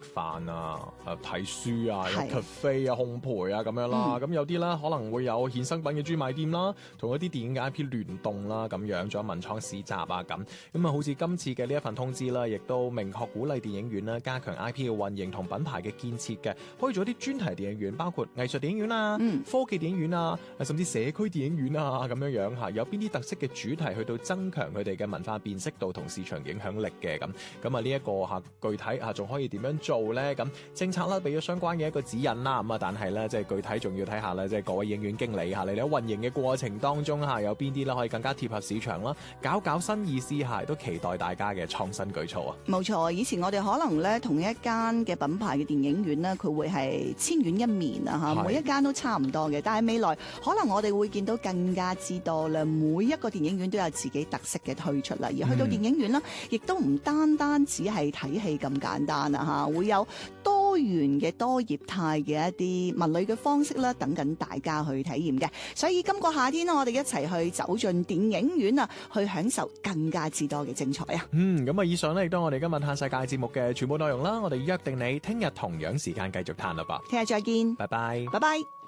飯啊、睇書啊、有 cafe 啊、烘焙啊咁樣啦。咁有啲咧可能會有衍生品嘅專賣店啦，同一啲電影嘅 IP 聯動啦咁樣，仲有文創市集啊咁。咁啊，好似今次嘅呢一份通知啦，亦都明確鼓勵電影院啦，加強 IP 嘅運營同品牌嘅建設嘅，可以做一啲專題電影院，包括藝術電影院啊、科技電影院啊，甚至社區電影院啊咁樣樣嚇，有邊啲特色嘅主題去到增強佢哋嘅文化辨識度同市場影響力嘅咁。咁啊呢一個嚇具體嚇仲可以點樣做咧？咁政策啦俾咗相關嘅一個指引啦。咁啊，但係咧即係具體仲要睇下咧，即係各位影院經理嚇，你哋喺運營嘅過程當中嚇，有邊啲咧可以更加貼合市場啦，搞新意思嚇，都期待大家嘅創新舉措啊！ 冇錯，以前我哋可能咧同一間嘅品牌嘅電影院咧，佢會係千院一面啊嚇，每一間都差唔多嘅。但係未來可能我哋會見到更加之多啦，每一個電影院都有自己特色嘅推出啦。而去到電影院啦，亦都唔單止係睇戲咁簡單啊嚇，會有多元嘅多業態嘅一啲文旅嘅方式啦，等緊大家去體驗嘅。所以今個夏天我哋一齊去走進電影院啊，去享受更加之多嘅精彩啊！ 咁啊，以上咧亦都我哋今日嘆世界節目嘅全部內容啦。我哋約定你聽日同樣時間繼續嘆啦噃。 聽日再見， 拜拜， 拜拜。